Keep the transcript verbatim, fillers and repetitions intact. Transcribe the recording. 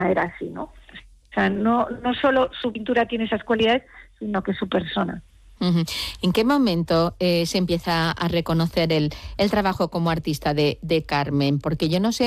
era así, ¿no? O sea, no, no solo su pintura tiene esas cualidades, sino que su persona. Uh-huh. ¿En qué momento eh, se empieza a reconocer el, el trabajo como artista de, de Carmen? Porque yo no sé